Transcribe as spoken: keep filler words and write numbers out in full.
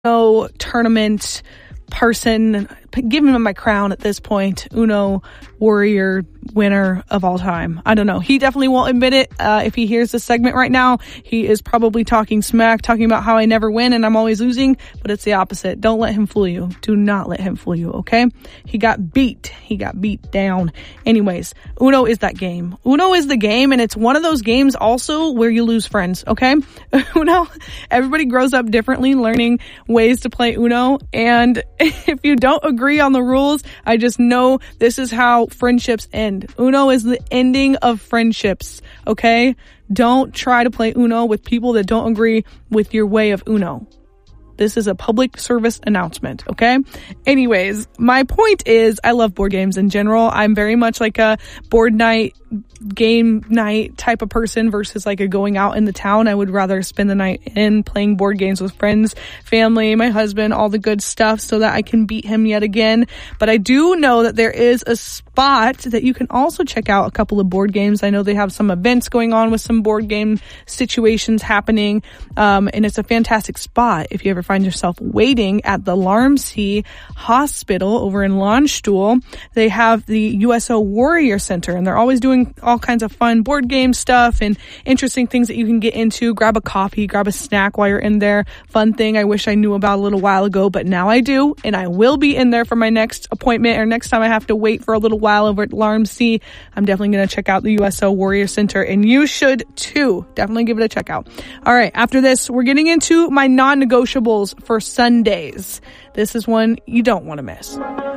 Uno tournament person, give him my crown at this point, Uno warrior winner of all time. I don't know. He definitely won't admit it. Uh, if he hears this segment right now, he is probably talking smack, talking about how I never win and I'm always losing, but it's the opposite. Don't let him fool you. Do not let him fool you, okay? He got beat. He got beat down. Anyways, Uno is that game. Uno is the game, and it's one of those games also where you lose friends, okay? Uno, everybody grows up differently, learning ways to play Uno, and if you don't agree on the rules, I just know this is how friendships end. Uno is the ending of friendships, okay? Don't try to play Uno with people that don't agree with your way of Uno. This is a public service announcement, okay? Anyways, my point is I love board games in general. I'm very much like a board night, game night type of person versus like a going out in the town. I would rather spend the night in playing board games with friends, family, my husband, all the good stuff so that I can beat him yet again. But I do know that there is a spot that you can also check out a couple of board games. I know they have some events going on with some board game situations happening. Um, and it's a fantastic spot if you ever find yourself waiting at the Larmsey Hospital over in Landstuhl. They have the U S O Warrior Center, and they're always doing all kinds of fun board game stuff and interesting things that you can get into. Grab a coffee, grab a snack while you're in there. Fun thing I wish I knew about a little while ago, but now I do, and I will be in there for my next appointment, or next time I have to wait for a little while over at Larmsey. I'm definitely going to check out the U S O Warrior Center, and you should too. Definitely give it a check out. All right, after this, we're getting into my non-negotiables for Sundays. This is one you don't want to miss.